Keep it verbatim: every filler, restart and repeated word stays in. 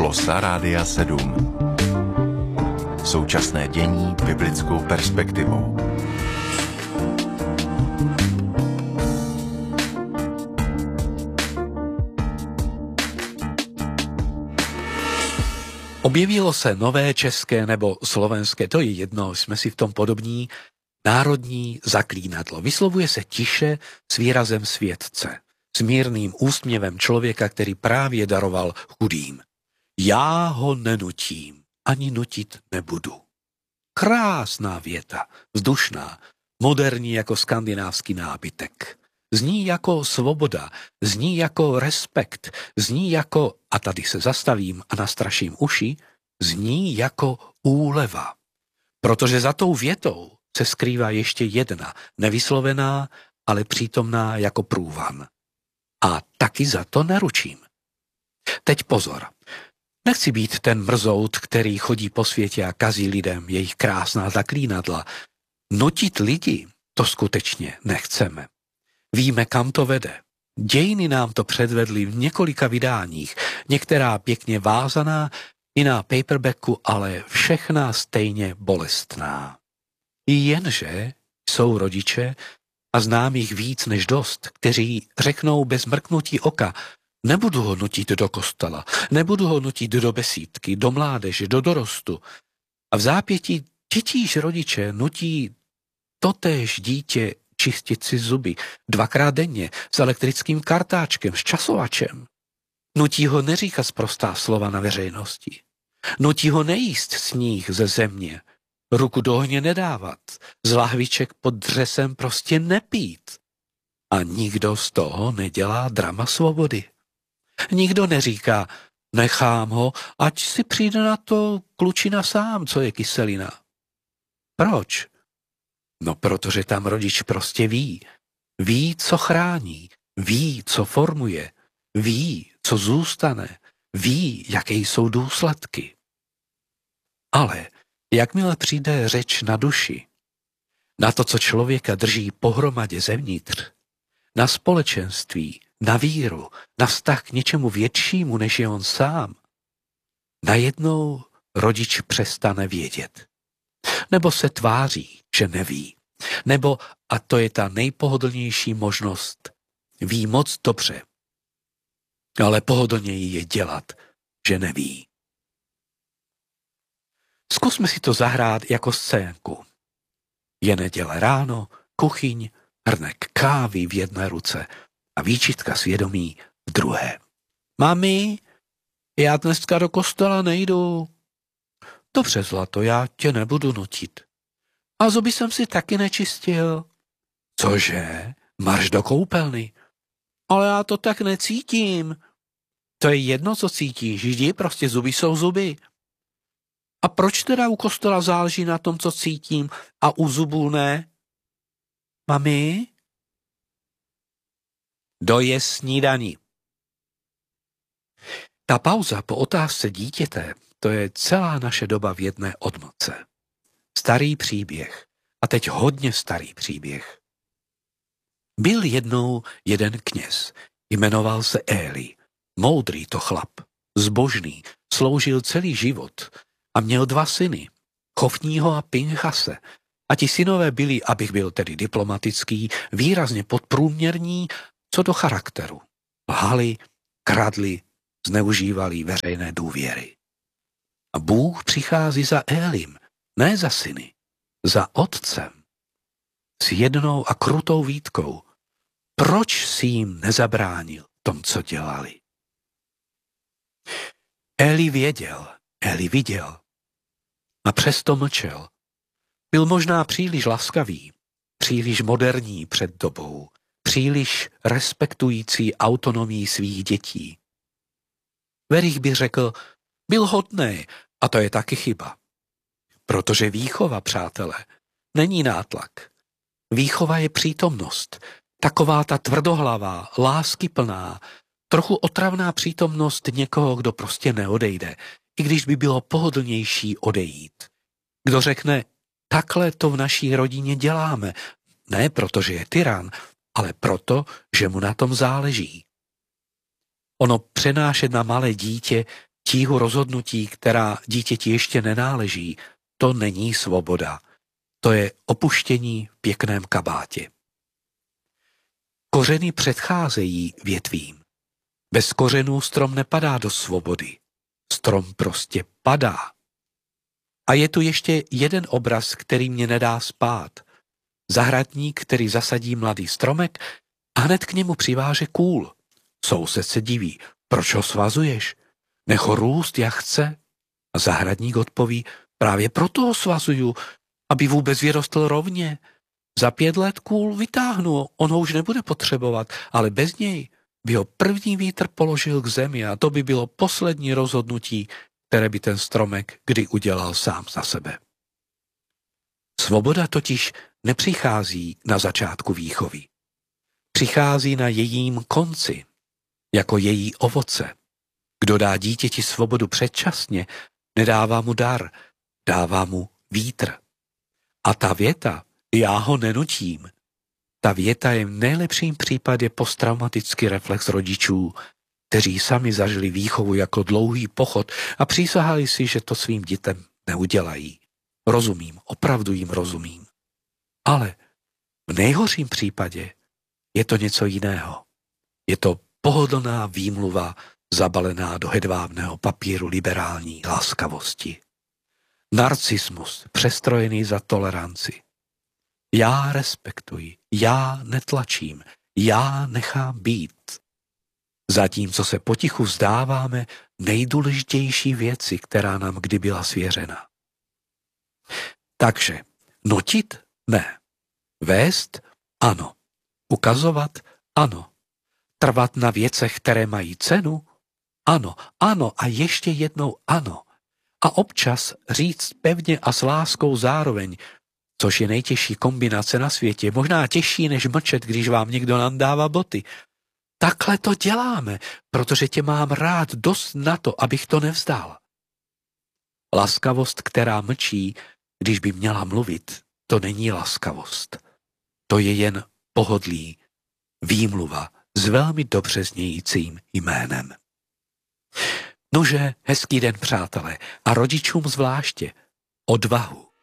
Glosa Rádia sedm. Současné dění biblickou perspektivou. Objevilo se nové české nebo slovenské, to je jedno, jsme si v tom podobní, národní zaklínadlo. Vyslovuje se tiše s výrazem světce, s mírným úsměvem člověka, který právě daroval chudým. Já ho nenutím, ani nutit nebudu. Krásná věta, vzdušná, moderní jako skandinávský nábytek. Zní jako svoboda, zní jako respekt, zní jako, a tady se zastavím a nastraším uši, zní jako úleva. Protože za tou větou se skrývá ještě jedna, nevyslovená, ale přítomná jako průvan. A taky za to neručím. Teď pozor. Nechci být ten mrzout, který chodí po světě a kazí lidem jejich krásná zaklínadla. Nutit lidi to skutečně nechceme. Víme, kam to vede. Dějiny nám to předvedly v několika vydáních, některá pěkně vázaná, jiná paperbacku, ale všechna stejně bolestná. Jenže jsou rodiče, a znám jich víc než dost, kteří řeknou bez mrknutí oka, nebudu ho nutit do kostela, nebudu ho nutit do besídky, do mládeže, do dorostu. A v zápětí titíž rodiče nutí totéž dítě čistit si zuby dvakrát denně s elektrickým kartáčkem, s časovačem. Nutí ho neříkat sprostá slova na veřejnosti. Nutí ho nejíst sníh ze země, ruku do ohně nedávat, z lahviček pod dřesem prostě nepít. A nikdo z toho nedělá drama svobody. Nikdo neříká, nechám ho, ať si přijde na to klučina sám, co je kyselina. Proč? No, protože tam rodič prostě ví. Ví, co chrání, ví, co formuje, ví, co zůstane, ví, jaké jsou důsledky. Ale jakmile přijde řeč na duši, na to, co člověka drží pohromadě zevnitř, na společenství, na víru, na vztah k něčemu většímu, než je on sám, najednou rodič přestane vědět. Nebo se tváří, že neví. Nebo, a to je ta nejpohodlnější možnost, ví moc dobře, ale pohodlněji je dělat, že neví. Zkusme si to zahrát jako scénku. Je neděle ráno, kuchyň, hrnek kávy v jedné ruce a výčitka svědomí v druhé. Mami, já dneska do kostela nejdu. Dobře, zlato, já tě nebudu nutit. A zuby jsem si taky nečistil. Cože? Marš do koupelny. Ale já to tak necítím. To je jedno, co cítíš, jdi, prostě zuby jsou zuby. A proč teda u kostela záleží na tom, co cítím, a u zubů ne? Mami? Doje snídaní. Ta pauza po otázce dítěte, to je celá naše doba v jedné odmlce. Starý příběh. A teď hodně starý příběh. Byl jednou jeden kněz. Jmenoval se Éli. Moudrý to chlap. Zbožný. Sloužil celý život. A měl dva syny. Chofního a Pinchase. A ti synové byli, abych byl tedy diplomatický, výrazně podprůměrní co do charakteru. Lhali, kradli, zneužívali veřejné důvěry. A Bůh přichází za Élim, ne za syny, za otcem. S jednou a krutou výtkou. Proč si jim nezabránil tom, co dělali? Éli věděl, Éli viděl. A přesto mlčel. Byl možná příliš laskavý, příliš moderní před dobou, příliš respektující autonomii svých dětí. Verich by řekl, byl hodný, a to je taky chyba. Protože výchova, přátelé, není nátlak. Výchova je přítomnost, taková ta tvrdohlavá, láskyplná, trochu otravná přítomnost někoho, kdo prostě neodejde, i když by bylo pohodlnější odejít. Kdo řekne, takhle to v naší rodině děláme, ne protože je tyran, ale proto, že mu na tom záleží. Ono přenášet na malé dítě tíhu rozhodnutí, která dítěti ještě nenáleží, to není svoboda. To je opuštění v pěkném kabátě. Kořeny předcházejí větvím. Bez kořenů strom nepadá do svobody. Strom prostě padá. A je tu ještě jeden obraz, který mě nedá spát. Zahradník, který zasadí mladý stromek a hned k němu přiváže kůl. Soused se diví. Proč ho svazuješ? Nech ho růst, jak chce. A zahradník odpoví, právě proto ho svazuju, aby vůbec vyrostl rovně. Za pět let kůl vytáhnu, on ho už nebude potřebovat, ale bez něj by ho první vítr položil k zemi a to by bylo poslední rozhodnutí, které by ten stromek kdy udělal sám za sebe. Svoboda totiž nepřichází na začátku výchovy. Přichází na jejím konci, jako její ovoce. Kdo dá dítěti svobodu předčasně, nedává mu dar, dává mu vítr. A ta věta, já ho nenutím, ta věta je v nejlepším případě posttraumatický reflex rodičů, kteří sami zažili výchovu jako dlouhý pochod a přísahali si, že to svým dětem neudělají. Rozumím, opravdu jim rozumím. Ale v nejhorším případě je to něco jiného. Je to pohodlná výmluva zabalená do hedvábného papíru liberální láskavosti. Narcismus přestrojený za toleranci. Já respektuji, já netlačím, já nechám být. Zatímco se potichu vzdáváme nejdůležitější věci, která nám kdy byla svěřena. Takže nutit? Ne. Vést? Ano. Ukazovat? Ano. Trvat na věcech, které mají cenu? Ano, ano a ještě jednou ano. A občas říct pevně a s láskou zároveň, což je nejtěžší kombinace na světě, možná těžší než mlčet, když vám někdo nandává boty. Takhle to děláme, protože tě mám rád dost na to, abych to nevzdal. Laskavost, která mlčí, když by měla mluvit, to není laskavost. To je jen pohodlí, výmluva s velmi dobře znějícím jménem. Nože, hezký den, přátelé, a rodičům zvláště odvahu.